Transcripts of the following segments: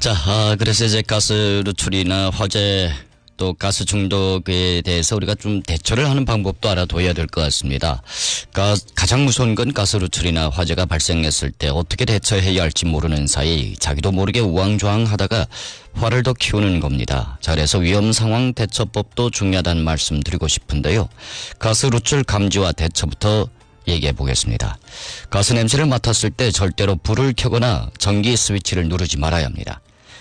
자, 그래서 이제 가스 누출이나 화재 또 가스 중독에 대해서 우리가 좀 대처를 하는 방법도 알아둬야 될 것 같습니다. 가장 무서운 건 가스 누출이나 화재가 발생했을 때 어떻게 대처해야 할지 모르는 사이 자기도 모르게 우왕좌왕하다가 화를 더 키우는 겁니다. 자, 그래서 위험 상황 대처법도 중요하다는 말씀 드리고 싶은데요. 가스 누출 감지와 대처부터 얘기해 보겠습니다. 가스 냄새를 맡았을 때 절대로 불을 켜거나 전기 스위치를 누르지 말아야 합니다.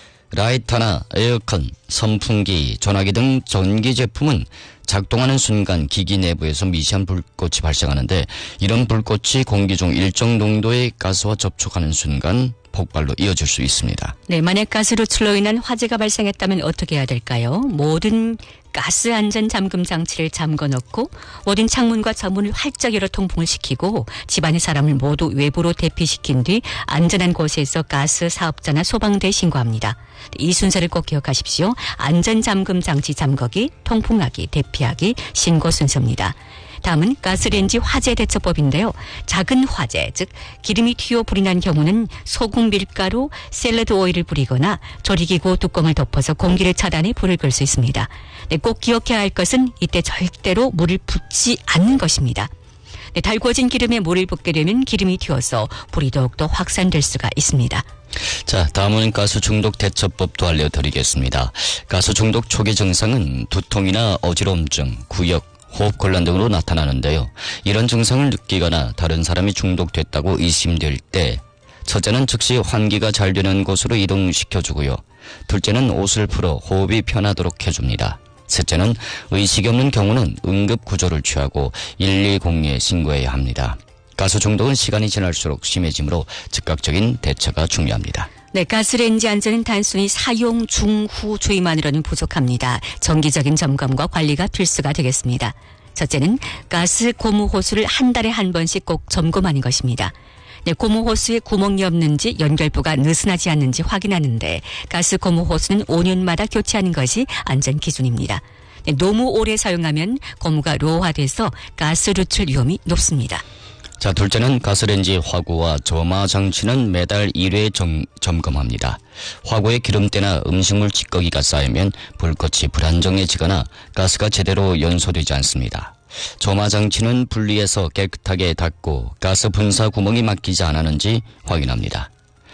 라이터나 에어컨, 선풍기, 전화기 등 전기 제품은 작동하는 순간 기기 내부에서 미세한 불꽃이 발생하는데 이런 불꽃이 공기 중 일정 농도의 가스와 접촉하는 순간 폭발로 이어질 수 있습니다. 네, 만약 가스 누출로 인한 화재가 발생했다면 어떻게 해야 될까요? 모든 가스 안전 잠금 장치를 잠궈 넣고 모든 창문과 저문을 활짝 열어 통풍을 시키고 집안의 사람을 모두 외부로 대피시킨 뒤 안전한 곳에서 가스 사업자나 소방대에 신고합니다. 이 순서를 꼭 기억하십시오. 안전 잠금 장치 잠거기, 통풍하기, 대피하기, 신고 순서입니다. 다음은 가스레인지 화재 대처법인데요. 작은 화재, 즉 기름이 튀어 불이 난 경우는 소금 밀가루, 샐러드 오일을 뿌리거나 조리기구 뚜껑을 덮어서 공기를 차단해 불을 끌 수 있습니다. 네, 꼭 기억해야 할 것은 이때 절대로 물을 붓지 않는 것입니다. 네, 달궈진 기름에 물을 붓게 되면 기름이 튀어서 불이 더욱더 확산될 수가 있습니다. 자, 다음은 가스 중독 대처법도 알려드리겠습니다. 가스 중독 초기 증상은 두통이나 어지러움증, 구역, 호흡곤란 등으로 나타나는데요. 이런 증상을 느끼거나 다른 사람이 중독됐다고 의심될 때 첫째는 즉시 환기가 잘 되는 곳으로 이동시켜주고요. 둘째는 옷을 풀어 호흡이 편하도록 해줍니다. 셋째는 의식이 없는 경우는 응급구조를 취하고 120에 신고해야 합니다. 가스 중독은 시간이 지날수록 심해지므로 즉각적인 대처가 중요합니다. 네, 가스레인지 안전은 단순히 사용 중, 후 주의만으로는 부족합니다. 정기적인 점검과 관리가 필수가 되겠습니다. 첫째는 가스 고무 호수를 한 달에 한 번씩 꼭 점검하는 것입니다. 네, 고무 호수에 구멍이 없는지 연결부가 느슨하지 않는지 확인하는데 가스 고무 호수는 5년마다 교체하는 것이 안전 기준입니다. 네, 너무 오래 사용하면 고무가 로화돼서 가스 누출 위험이 높습니다. 자, 둘째는 가스레인지 화구와 점화 장치는 매달 1회 점검합니다. 화구에 기름때나 음식물 찌꺼기가 쌓이면 불꽃이 불안정해지거나 가스가 제대로 연소되지 않습니다. 점화 장치는 분리해서 깨끗하게 닦고 가스 분사 구멍이 막히지 않았는지 확인합니다.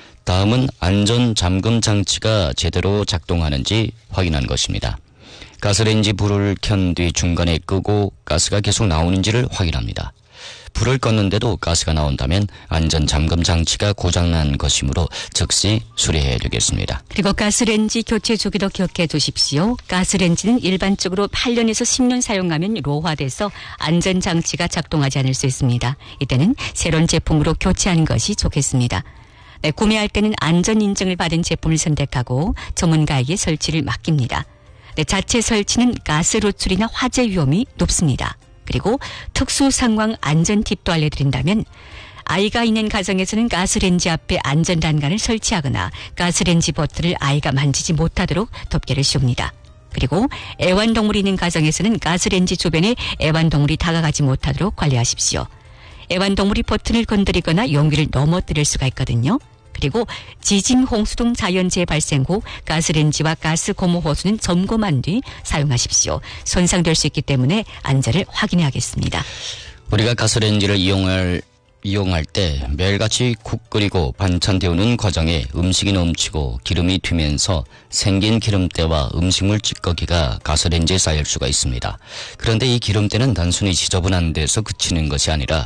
다음은 안전 잠금 장치가 제대로 작동하는지 확인하는 것입니다. 가스레인지 불을 켠 뒤 중간에 끄고 가스가 계속 나오는지를 확인합니다. 불을 껐는데도 가스가 나온다면 안전 잠금 장치가 고장난 것이므로 즉시 수리해야 되겠습니다. 그리고 가스레인지 교체 주기도 기억해 두십시오. 가스레인지는 일반적으로 8년에서 10년 사용하면 로화돼서 안전 장치가 작동하지 않을 수 있습니다. 이때는 새로운 제품으로 교체하는 것이 좋겠습니다. 네, 구매할 때는 안전 인증을 받은 제품을 선택하고 전문가에게 설치를 맡깁니다. 네, 자체 설치는 가스 누출이나 화재 위험이 높습니다. 그리고 특수 상황 안전 팁도 알려드린다면 아이가 있는 가정에서는 가스레인지 앞에 안전 단간을 설치하거나 가스레인지 버튼을 아이가 만지지 못하도록 덮개를 씌웁니다. 그리고 애완동물이 있는 가정에서는 가스레인지 주변에 애완동물이 다가가지 못하도록 관리하십시오. 애완동물이 버튼을 건드리거나 용기를 넘어뜨릴 수가 있거든요. 그리고 지진, 홍수 등 자연재해 발생 후 가스레인지와 가스 고무 호수는 점검한 뒤 사용하십시오. 손상될 수 있기 때문에 안전을 확인해야겠습니다. 우리가 가스레인지를 이용할 때 매일같이 국 끓이고 반찬 데우는 과정에 음식이 넘치고 기름이 튀면서 생긴 기름때와 음식물 찌꺼기가 가스레인지에 쌓일 수가 있습니다. 그런데 이 기름때는 단순히 지저분한 데서 그치는 것이 아니라